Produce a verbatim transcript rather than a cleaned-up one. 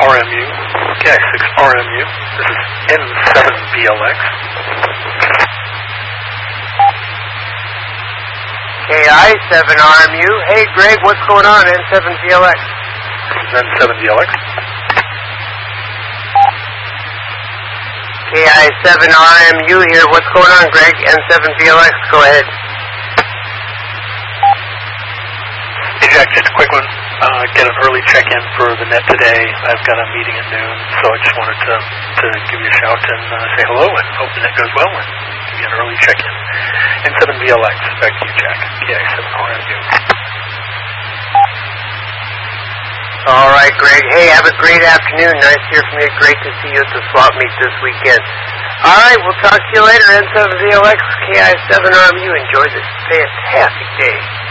R M U, K I six R M U. This is N seven B L X. K I seven R M U. Hey, Greg, what's going on, N seven B L X? This is N seven B L X. K I seven R M U here. What's going on, Greg? N seven B L X, go ahead. Hey, Jack, just a quick one. Uh, get an early check-in for the net today. I've got a meeting at noon, so I just wanted to, to give you a shout and uh, say hello and hope the net goes well and give you an early check-in. N seven B L X, back to you, Jack. K I seven R M U. All right, Greg. Hey, have a great afternoon. Nice to hear from you. Great to see you at the swap meet this weekend. All right, we'll talk to you later. N seven B L X, K I seven R M U. Enjoy this fantastic day.